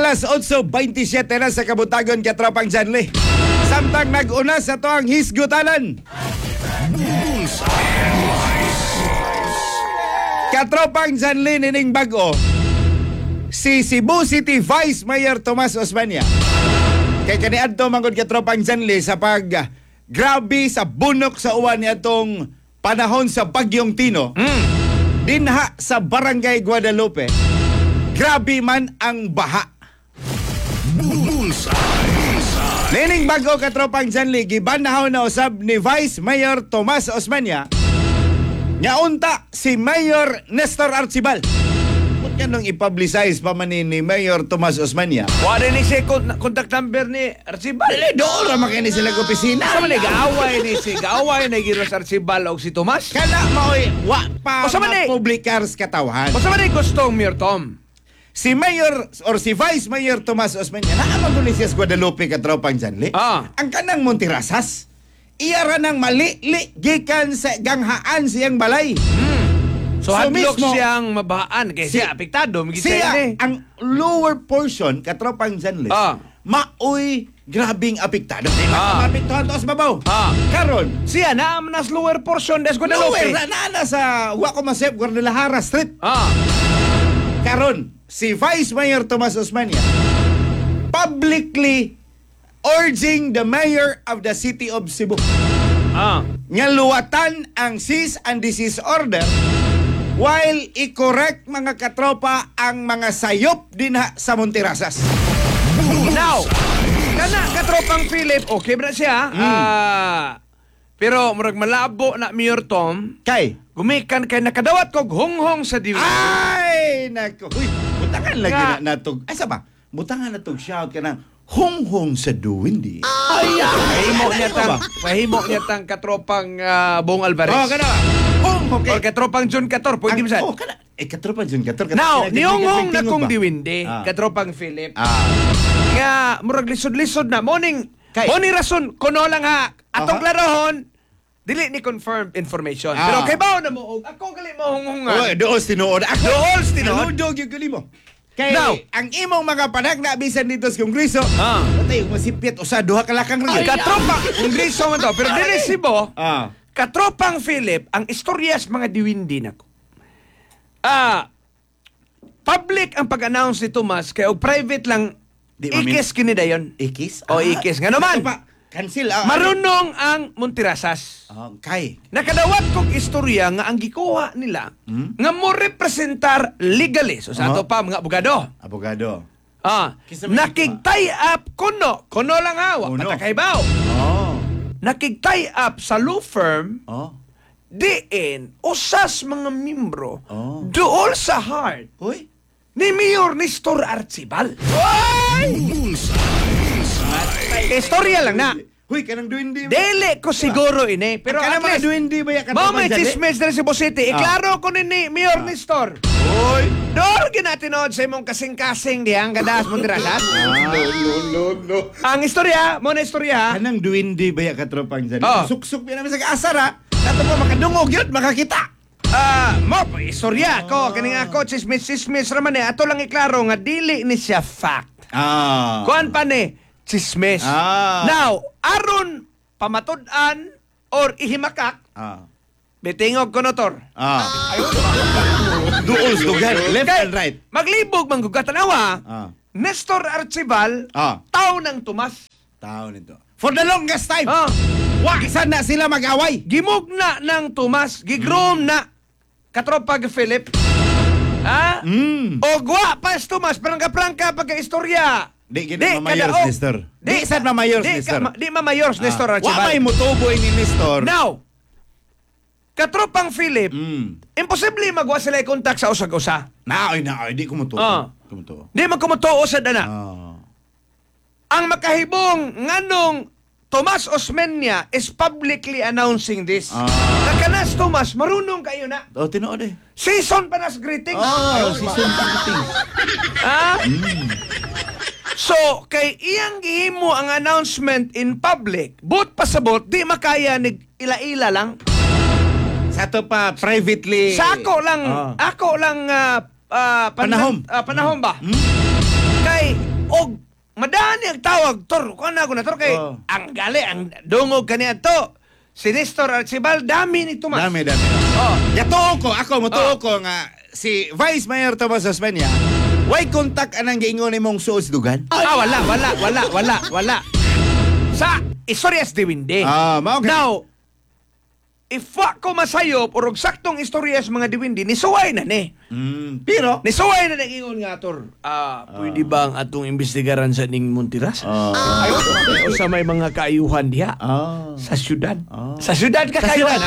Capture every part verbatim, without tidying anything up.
Alas otso baintisiete na sa kabutagon katropang Janli. Samtang nag-una sa to ang hisgutanan. Katropang Janli nining bago. Si Cebu City Vice Mayor Tomas Osmania. Kay kaniadto mangod katropang Janli sa pag uh, grabe sa bunok sa uwan niadtong panahon sa Bagyong Tino. Mm. Dinha sa Barangay Guadalupe. Grabe man ang baha. Nining bago katropang Janli, gibanahaw na usab ni Vice Mayor Tomas Osmania nga unta si Mayor Nestor Archibal. Kung kanong i-publicize pa man ni Mayor Tomas Osmania. Wala ni si contact number ni Archibal. Dili, doon raman kayo ni silang opisina. Sa man gaaway ni si gaaway na giros Archibal o si Tomas. Kana maoy, wa pa Basta man eh. public cars katawhan. Basta man eh gustong Mayor Tom. Si Mayor or si Vice Mayor Tomas Osmania naamang tuloy siya sa Guadalupe katropang Janli. Ah. Ang kanang Montirasas, iyara ng mali-li gikan sa ganghaan siyang balay. Hmm. So, So, hadlok mismo, siyang mabahaan kay si- siya apektado. Migit Siya, eh. ang lower portion katropang Janli, Ah. maoy grabing apektado. Di Ah. makapapiktuhan to sa babaw. Ah. Karon, Siya na nas lower portion des Guadalupe. lower na na sa Wako Masep, Guadalajara Street. Ah. Karon, si Vice Mayor Tomas Osmania publicly urging the Mayor of the City of Cebu Ah. nga luwatan ang cease and desist order while i-correct mga katropa ang mga sayop dinha sa Montirasas. Now, kana katropang Philip, okay ba na siya? Mm. Ah. Pero murag malabo na Mayor Tom, Kay, gumikan kay nakadawat kog hunghong sa diwi. ay, nako. Uy, butangan lagi Nga. na natog. Ay, saba, butangan natog shout ka ng hong-hong sa duwindi. Ay, mahimo niya Ano tang, ba? mahimo niya tang katropang ah, Bong Alvarez. Oh, kana ba? Hong, okay. Or katropang John Cator, pwede Ang- mo sa. Oh, kana. Eh, katropa dyan, kator. Now, niyong na kong diwindi, Ah. katropang Philip, Ah. nga murag lisod-lisod na, morning, Kay- morning rason, kuno lang ha, atong Aha. klarohon, dili ni confirmed information. Ah. Pero kay bao na mo, og ako gali mo hunghungan. Oh, doos tinuod. Ako, Doos tinuod? Naludog yung kuli mo. Kay, Now, ang imong mga panak na bisan dito sa Kongreso, Ah. patay, masipit o sa duha kalakang rin. Katropang, Kongreso man to, pero dili Cebu, Ah. katropang Philip, ang istorya sa mga diwindi nako. Ah, public ang pag-announce ni Tomas, kaya og private lang, Di mamin- ikis kini dayon. Ikis? O, ikis. Nga naman. Ito pa, cancel. Ah, Marunong ang Montirasas. Ah, kay. Nakadawat kong istorya nga ang gikuha nila Hmm? nga mo representar legally. So sa Uh-huh. ato pa mga abogado. Abogado. Ah, Kisa may nakig-tie up kuno, kuno lang hawa, Kuno. patakaybaw. Oh. Nakig-tie up sa law firm Oh. diin usas mga membro Oh. duol sa heart Uy. ni Mayor Nestor Archibal. Istorya lang na. Huy, kanang duwindi. Dele ko siguro ini, pero Kanang at mga least duwindi ba yan? Mao may chismes na si Bosete. Iklaro ko ni ni Mayor Nestor. Uy. Dor ginatinod sa imong kasing-kasing diyang gadas mo dirasat. No, no, no, no. Ang istorya, mo na istorya ha. Kanang duwindi ba yan katropang dyan? Oh. Suksuk yan namin sa kaasar ha. Kato po makadungog yun, makakita. Ah, mo pa istorya ko kani nga ako chismis chismis raman eh. Ato lang iklaro nga dili ni siya fact. Ah. Kuan pa ni chismis. Ah. Now, aron pamatud-an or ihimakak, Ah. bitingog ko notor. Ah. Duol, dugan. Left Kay, and right. Maglibog man gugatan awa. Ah. Nestor Archibal, Ah. tao ng Tomas. Tao nito. For the longest time. Ah, Wakisan na sila mag-away. gimugna ng Tomas, gigrom na katropag Philip. Ha? Mm. O gwa pa si Tomas, prangka-prangka pagka-istorya. Di gina mamayors, kadaog. Nestor. Di sad mamayors, di, Nestor. ka- Di mamayors, Nestor Ah. Archibal. Wa may mutuboy ni Nestor. Now, katropang Philip, Mm. imposible magwa sila i-contact sa usag-usa. Naoy, naoy. Di kumutuo. Ah. Kumutuo. Di man kumutuo sa dana. Ah. Ang makahibong nganong Tomas Osmeña is publicly announcing this. Ah. Nakanas Tomas, marunong kayo na. Oh, tinuod eh. Season pa nas greetings. Oh, season marketing. Ha? Mm. So, kay iyang gihimo ang announcement in public, but pasabot, di makaya ni ila-ila lang. Sa to pa, privately. Sa ako lang, Ah. ako lang ah, ah, Panahom. ah, panahom ba? Hmm? Kay Og madani ang tawag, Tor. Kung ano ako na, Tor, kay Oh. ang gali, ang dungog kaniya to. Si Nestor Archibald, dami ni Tomas. Dami, dami. Oh. Yatuo ko, ako, mutuo Oh. ko nga, si Vice Mayor Tomas Osmeña, why contact anang giingon imong suos dugan? Ah, wala, wala, wala, wala, wala. Sa Istoryas de Winde. Ah, mao ka- Now, if wa ko masayop, or og saktong Istoryas mga de Winde, nisuway na ni. Mm, pero, Nisuway na nag-ingon nga, Tor. Ah, pwede ba ang atong imbestigaran sa ning Montiras? Ah. Ayaw, o sa may mga kaayuhan diha. ah, Sa syudad. Ah. Sa syudad ka kayo na.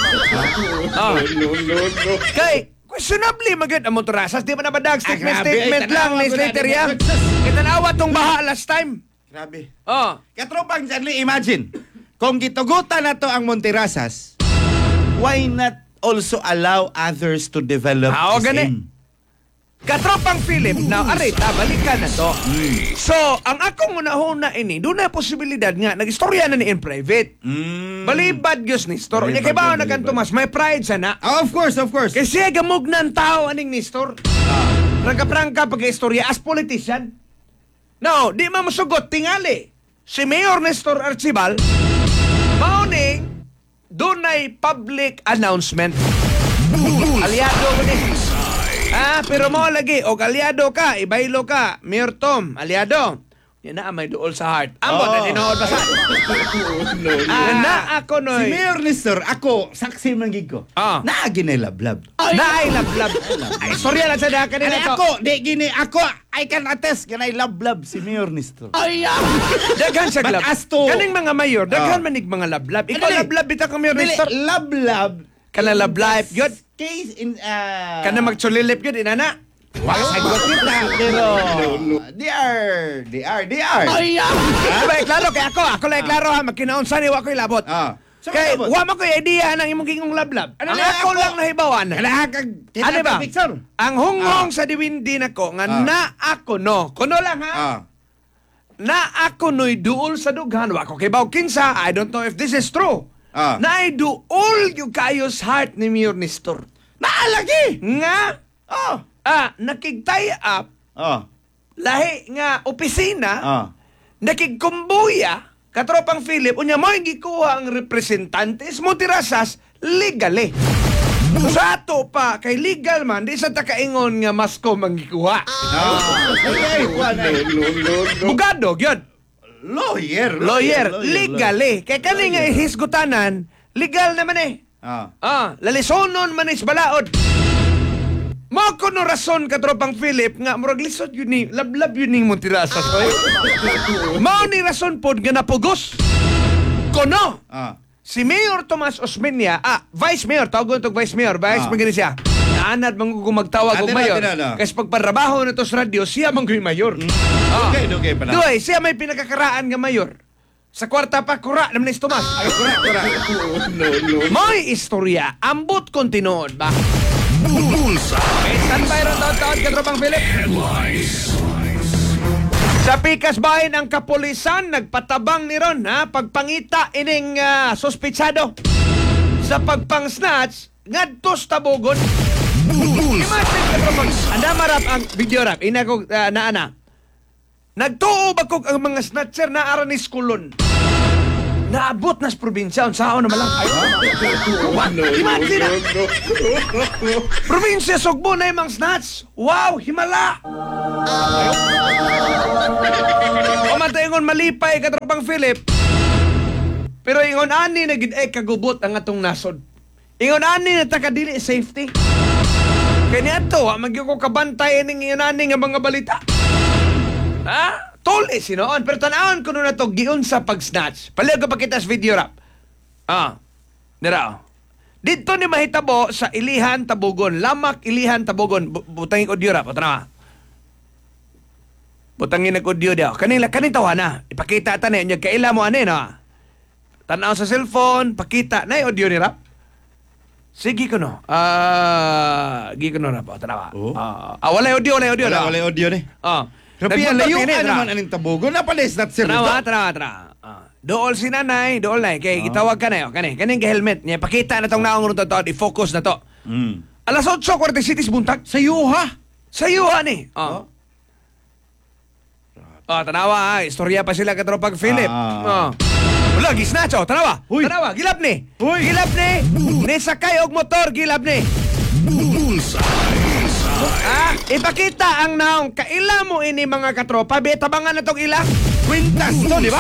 Ah. Kay, questionably magad ang Montirasas. Di ba nabadag statement, Ah, grabe. statement Ay, lang tanawa ni ko na, Slater di yan. ba? Kitanawa tong baha last time. grabe. Oh. Katropang Janli, imagine, kung gitugutan na to ang Montirasas, why not also allow others to develop Ah, o, the gani. same? Katropang Philip, now, aray, balikan na to. So, ang akong unahuna ini, doon na posibilidad nga, nag-istorya na ni in private. Mm. Balibad Diyos ni Nestor. Nya Balibad kay ba yun, na kan balibad. Tomas, may pride sana. Ah, of course, of course. Kasi gamog ng tao aning Nestor. Ah. Prangka-prangka pag-istorya as politician. No, di man masugot tingali. Si Mayor Nestor Archibald, mauning, dunay public announcement. Aliado ko ni. Ah, pero mo lagi, o aliado ka, ibaylo ka, Mayor Tom, aliado. Yan na, may duol sa heart. Ambot, Oh. na dinood ba sa? Ah, na ako Si noy. Mayor Nestor, ako, saksi man gid ko. Ah. Na ginilablab. Na ay lablab. Ay, sorry lang sa daka Ano nila to. ako, di gini, ako, I can attest, ganay lablab si Mayor Nestor. Ay, daghan siya But glab. as to- Kaning mga mayor, daghan Oh. manig mga lablab. Ikaw Dili. lablab, bita ka Mayor Dili, Nestor. lablab. Kana lablab, yun. Case in, uh, Kana magsulilip yun, inana. Wa sagot kita, pero they are, they are, they are. Ay, Diba, klaro kay ako, ako lang klaro ha, magkinaunsa ni wa ko'y labot. Ah. So, Kay, labot? wa mo ko'y idea ng imong gingong lablab. Ano Ang na ako ako? lang nahibawan. Kailangan kag Ano ba? picture. Ang hunghong sa diwindi nako nga Ah. na ako no. Kuno lang ha. Ah. Na ako no'y duol sa dughan. Wa ko kay baw kinsa. I don't know if this is true. Ah. Na ay duol yung kayos heart ni Mayor Nestor. Naalagi. Nga, Oh. ah, nakigtay up, Oh. lahi nga opisina, Oh. nakigkumbuya, katropang Philip, unya mo yung gikuha ang representantes mo tirasas, legally. Sa ato pa, kay legal man, di sa takaingon nga masko manggikuha. Ah. Okay, kuan ay. Bugado, yun. Lawyer. Lawyer, legally. Kay kani nga ihisgutanan, legal naman eh. Ah. Ah, lalisonon man is balaod. Mao ko no rason katropang Philip nga murag lisod yun ni lablab yun ning Montirasas oy. Mao ni rason pod nga napugos. Kono Ah. si Mayor Tomas Osmeña, ah, Vice Mayor, tawag tog Vice Mayor, Vice Ah. magini siya. Naanad man ko magtawag og Adina, mayor. adina, adina. Kasi pagparabaho na to sa radio, siya man ko'y mayor. Ah. Okay, okay pa na. Doy, siya may pinakakaraan nga mayor. Sa kwarta pa, kura naman ni Tomas. Ay, kura, kura. May istorya, ambot kong tinuod ba? May standby ron taon-taon ka tropang Philip. Sa Pikas Bahin ang kapulisan nagpatabang ni Ron ha pagpangita ining uh, suspitsado sa pagpang-snatch ngadtos tabogon. Imagine ka tropang anda marap ang video rap ina ko uh, na ana. Nagtuo ba kog ang mga snatcher na aran ni skulon? Naabot na sa probinsya, unsaon naman lang. What? Imagine na. Probinsya, Sugbo na yung mga snatch. Wow, himala. O mataingon malipay, katropang Philip. Pero ingon ani na gid ay kagubot ang atong nasod. Ingon ani na takadili safety. Kanya to, magyo ko kabantay ning ingon ani nga mga balita. Ha? Tole sinoon, pero tanawon ko na to giun sa pag-snatch. Paliw ko pa kita sa video rap. Ah, dira. Dito ni mahitabo sa Ilihan, Tabugon. Lamak, Ilihan, Tabugon. Bu- Butangin ko audio rap. O tanawa. Butangin ko audio daw. Kanila, kanin tawa na. Ipakita ata na yun. Kaila mo anin, ha? Tanaw sa cellphone, pakita. Na yung audio ni rap. Sige ko no. Ah, gi ko no rap. O tanawa. Oh. Ah, ah, wala audio, wala audio. Wala, no? wala audio ni. Ah. Rapi, Nagpunta layo kini, ka tra. naman aning tabugo. Napalis, not sir. Tara, tara, tara. Ah. Dool si nanay, dool na. Kaya gitawag ka na yun. Kani, kaning helmet niya. Pakita na tong naong to, to. I-focus na to. Mm. Alas otso, forty cities buntag. Sa iyo, ha? Sa iyo, ani. Oh. Oh, tanawa ha. Istorya pa sila katropang Philip. Ah. Oh. Wala, gisnatch oh. Tanawa. Huy. Tanawa, gilap ni. Huy. Gilap ni. Ni sakay og motor, gilap ni. Ah, ipakita ang naong kaila mo ini mga katropa. Betabangan na tong ila. Quintas to, di ba?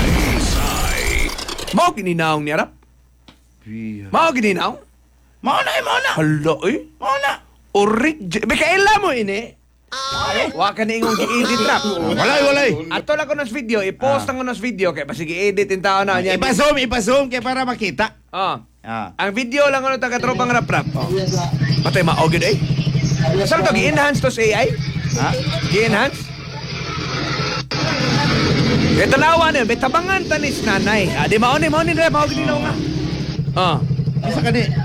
Mao gininaong ni Arap. Mao gininaong. Mao na, mao na. Hala eh. Mao na. Orig. Be kaila mo ini. Wa ka na ingong gi-edit rap. Walay, walay. Ato lang ko nas video, i-post ang nas video kay basta gi-edit in tao na niya. Ipa-zoom, ipa-zoom kaya para makita. Oh. Ah. Ang video lang ano taga tropang rap rap. Oh. Patay maogid eh. Saan to gi-enhance to sa A I? Ha? Gi-enhance? Ito lawa na, betabangan tanis nanay. Ah, di maoni, maoni na, maogid nila nga. Oh. Isa ka ni.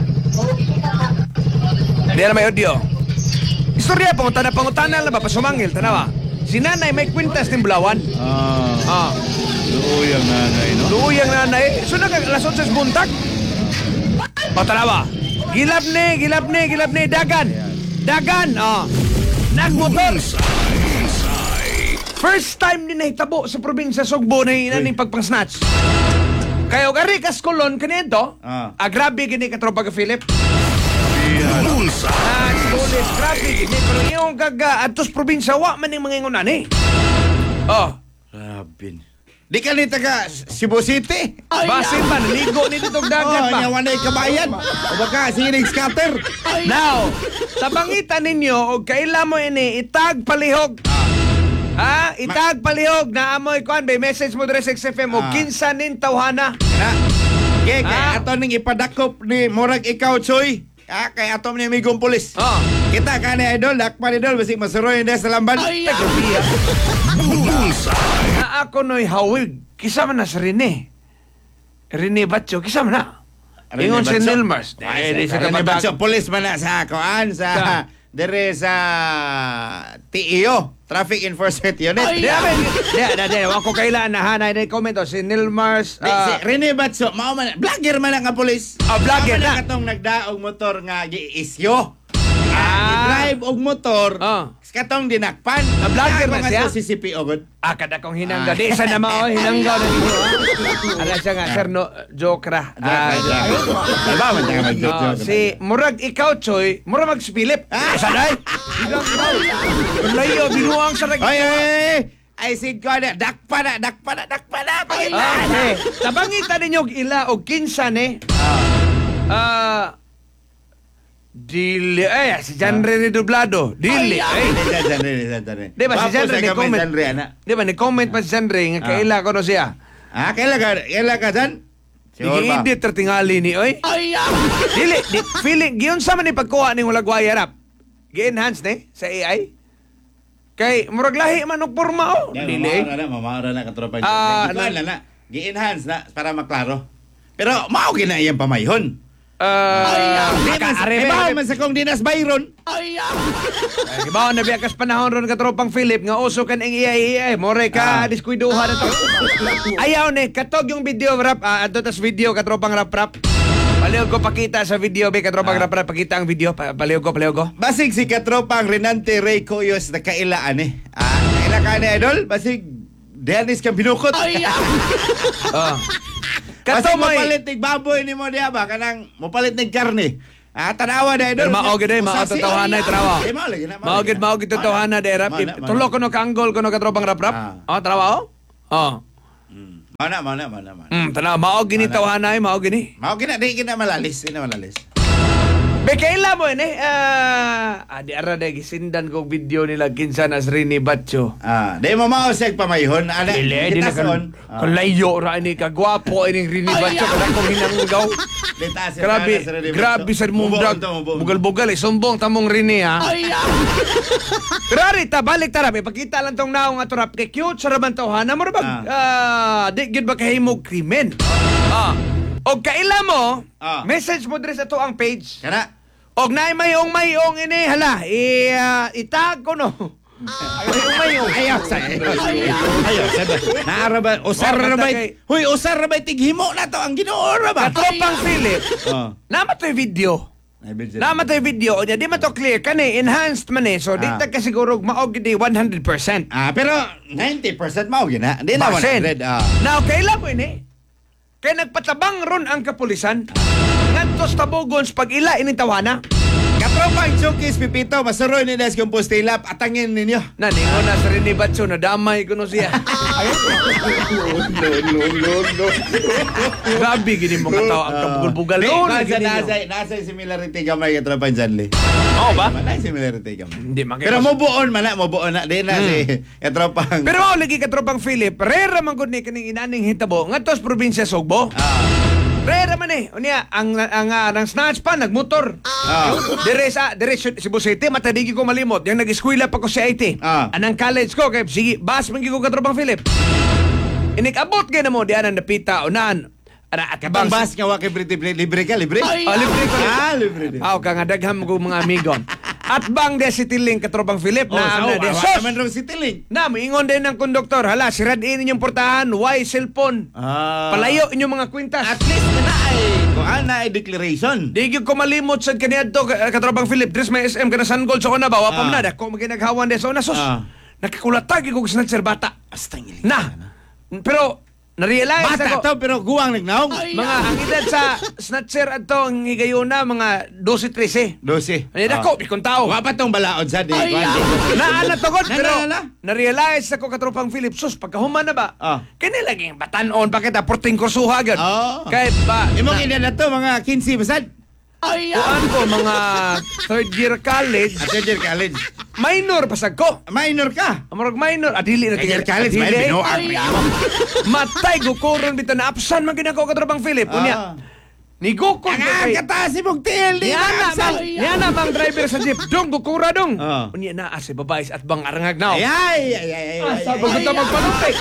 Di na may audio. Istorya, pangutana, pangutana lang ba, pasumangil, tanawa. Si nanay may kwintas ng Bulawan. Ah. Ah. Luoy ang nanay, no? Luyang nanay. So nag alas otso sa buntag. O tanawa. Gilap ni, gilap ni, gilap ni. Dagan. Dagan. Oh. Nagmotor. First time ni nahitabo sa probinsya Sugbo na inaning pagpang-snatch. Kayo gari kas kolon kanito. Ah. Ah, grabe gini ka tropa ka Philip. Ah, sulit, grabe gini. Pero yung gaga atos probinsya wa man yung mga ingunan eh. Oh. Rabin. Di ka ni taga Cebu City. Basin man, ligo ni ditong dagat Oh, ba? nyawa na kabayan. O baka sinig scatter. Now, tabangitan ninyo og kaila mo ini itag palihog. Ha? Itag palihog na amoy kuan bay message mo dire sa X F M og Ah. kinsa nin tawhana. Na. Kaya kay Ah. ato ning ipadakop ni Murag ikaw, Choy. Ah, kay ato ni migong pulis. Oh. Kita ka ni idol, dakpan idol, basig masuroy na sa lamban. Tagobiya. Na ako noy hawig. Kisa man na sa Rene. Rene Batcho, kisa man na. Ingon si Nilmars. Eh, di sa Rene Batcho, kabatak. pulis man na sa kuan Sa- sa dire sa T E O, Traffic Enforcement Unit. Di amin. Di, di, di. Wako kailan na hanay na comment o. Si Nilmars. Di, si ah, Rene Batcho, mao man, vlogger man ang pulis. Ah, vlogger Mao man na. katong nagdaog motor nga gi-isyo. Ah. Drive og motor. Ah. Katong dinakpan. Ah, vlogger na siya? Sa C C P o gud. Ah, kada kong hinanggaw. Ah. Di, isa na mao, hinanggaw na ninyo. ah. Ala siya nga, sir, no, joke ra. Ah, Diba man tayo mag-joke? ah, si Murag ikaw, Choy, Murag mag si Philip. Ah. Isa na eh. Layo, binuang sa rag... Oy, oy, oy. Ay, sig ko na. Dakpa na, dakpa na, dakpa na. Ah, eh. Tabangitan ninyo og ila o kinsan eh. Ah, Dili, eh, si Janre ni Dublado. Dili, eh. Di ba, si Janre ni comment. Di ba, ni comment pa si Janre nga kaila ko no siya. Ah, kailan ka, kailan ka dyan? Si Orba. Nigi-edit tertingali ni, oy. Dili, di, feeling, giyon sa man ni pagkuha ni Hulagwaya rap. Gi-enhance ni sa A I. Kay, murag lahi man og porma, oh. Dili, eh. Mamara na, mamara na katropa. Ah, Gikuan na na. Gi-enhance na para maklaro. Pero, mao gina iyang pamayhon. Ah, Di man sa, arebe, ibaw man sa kong dinas Byron. Ibaw na biya kas panahon ron katropang Philip nga uso kan ang iya iya more ka Ah. diskuiduha na to. Ayaw ni katog yung video rap ah, ato tas video katropang rap rap. Palihog ko pakita sa video be katropang Ah. rap rap pakita ang video pa, palihog ko palihog ko. Basig si katropang Renante Ray Coyos na kailaan eh. Ah, kaila ka ni idol? Basig Dennis kang binukot. Oh. Kato Kato mo may palit nig baboy ni mo diya ba kanang mopalit nig karne. Ah, tanawa na idol. Pero maogid eh, mao Usasi. tatawanan trawa. Eh, mao lagi na. Maogid maogid tatawanan de rap. Mana, mana. Tulo ko no kanggol ko no katropang rap rap. Ah. Oh, trawa oh. Oh. Mana, mana, mana, mana. Mm, tanaw maogid ni tawanan ay maogid ni. Mao gina di gina malalis, di na malalis. Be kaila mo ni ah adi ara de gisindan ko video nila kinsa nas Rini Batcho. Ah, di mo mao seg pamayhon ana. Dili di na kan Ah. kalayo ra ni kagwapo ini Rini Batcho kada ko hinanggaw. Grabe, grabe sa mong drag. Bugal-bugal eh, sumbong tamong Rini ha. Pero ari ta balik tara be pakita lang tong naong ato rap kay cute sa raman tawhana mo ba? Ah, di gid ba kahimog krimen. Ah. Og kaila mo, Ah. message mo dire sa to ang page. Kana. Og naay mayong mayong ini hala, i ah, itag ko no. Mayong mayong. Ayaw sa. Ayaw sa. Naara ba usar Wala ra ba? kay- Huy, usar ra ba tighimo na to ang Ginoo ra ba? Katropang Philip. Oh. Nama to yung video. Namatay video niya, di man to clear kani enhanced man eh. So di Ah. ta ka siguro maog gid one hundred percent. Ah, pero ninety percent mao gina. Di na one Basin. hundred. Ah. Now kailan mo ini? Kay nagpatabang ron ang kapulisan. Ngadtos tabugon sa pag-ila ini tawana. Katropang Chukis Pipito, masuroy ni Des kung postilap, atangin ninyo. Naningon na sa rin ni Batso na damay ko no siya. no, no, no, no. Grabe gini mo katawa ang kabugol-bugal. Di, Noon, nasa, gini nyo. nasa, nasa similarity gamay katropang Janli. Oo ba? Wala similarity gamay. Hindi man Pero mo buon man na, mo buon na. Di na si katropang... Pero mao lagi katropang Philip, rera man gud ni kining inaning hitabo ngadto sa probinsya Sugbo. Ah. Rera man eh. Unya ang ang ang, ang snatch pa nagmotor. Ah. Dire sa dire sa Cebu City matadigi ko malimot. Yang nag-eskwela pa ko sa I T. Ah. Anang college ko kay sige, bas man gyud ko katropang Philip. Inik-abot gyud mo di anang napita unahan. Ana at Katang bas nga wakay libre, libre ka, libre? Ah, libre ko. Ah, libre. din. Aw ka nga dagham ko mga amigo. At bang de City Link katropang Philip Oh, na sa na de awa sos. naman raw si Tiling. Na, moingon din ng konduktor, hala, siradin inyong portahan, why cellphone? Ah. Palayo inyong mga kwintas. At least na ay, kung ana ay declaration. Di gyud ko malimot sa kaniadto katropang Philip, dress may S M kana San Gold sa una ba, wa pa Ah. man dako maginaghawan de sa una sos. Ah. Nakikulatag ko sa bata. Astang iling. Na. Pero na-realize Bata ako, to, pero guwang nagnaong. mga ang edad sa snatcher adto ang higayuna mga twelve thirteen. Dose. Ay dako, bikon tao. Wa pa tong balaod sa di. Naana tugod Na, pero na, na. na-realize ako katropang Philip sus pagkahuman na ba? Ah. Kini laging batanon pa kita porting kursuha gud. Oh. Kahit ba Imong na- ina na to, mga fifteen basad. kuan ko mga third year college, At third year college. minor pasag ko. Minor ka. Amorog minor, adili na Third year college, adili. may binuang. Matay gukuron bitaw na apsan man ginako katropang Philip. Unya. Ah. Ni gukon Ang kay kataas imong T L D. Yana mang yana mang driver sa jeep dong gukura dong. Ah. Unya naa si babae at bang arangag now. Ay, ay, ay, ay, ay, ay. Asa ba kita magpanupay?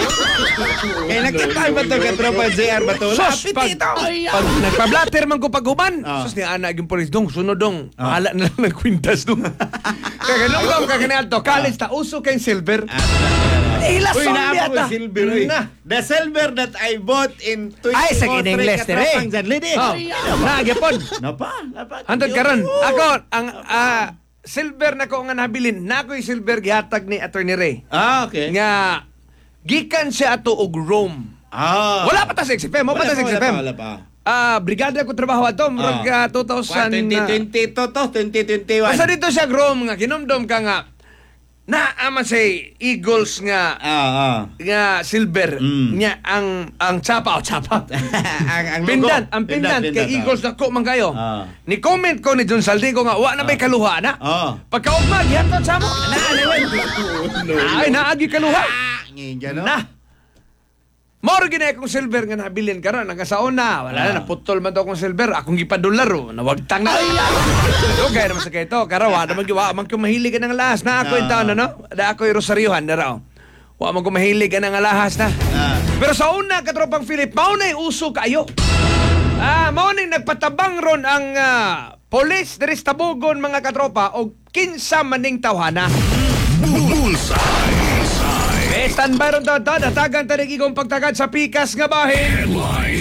Kaya nakita ba ito katropa J R Batula? Sus, pag, Apetito. pag nagpa-blatter man ko paghuban, Ah. sus ni ana yung polis dong, sunod dong. Mahala na lang ng kwintas dong. Kaya ganun ko, kaya to, college ta, uso kayong silver. Eh, Uy, lason naapa ko yata. silver. Uy. Na. The silver that I bought in twenty Ay, sa English, tere. Katropang Janli di. Oh, nagyapon. Napa, napa. Hantod karon. Ako, ang ah, silver na ko nga nabilin, na ako yung silver gihatag ni Attorney Ray. Ah, okay. Nga, gikan siya ato og Rome. Ah. Wala pa ta sa X F M, mo pa ta sa X F M. Wala pa, wala pa. Ah, brigada ko trabaho ato, murag ah, two thousand. twenty twenty to to, twenty twenty-one. Basta dito siya Rome nga kinomdom ka nga na ama say Eagles nga Ah, ah. nga silver Mm. nya ang ang tsapa o tsapa. ang, ang logo. Pindan, ang pindan, kay pindan, Eagles ah. na ko man kayo. Ah. Ni comment ko ni John Saldico nga wa na may kaluha na. Ah. Pagkaugma gihatod sa mo. Na Ay naagi kaluha. Ah, ngingga, no? Na. Moro ginay kong silver nga nabilin karon ang kasaon na wala Ah. na naputol man daw kong silver akong gipadolar oh nawagtang na. So gaya naman sa kayto karawa naman giwa man ko mahilig ka ng lahas na ako Ah. yung taon no da ako yung rosaryohan na raw. Wa man ko mahilig ka ng lahas na. Ah. Pero sa una katropang Philip mao na uso kayo. Ah mao ni nagpatabang ron ang ah, police diri sa Tabugon mga katropa og kinsa maning tawhana. Bullseye. Eh, standby ron to, to. Natagan tanig ikong pagtagad sa pikas nga bahin. Headline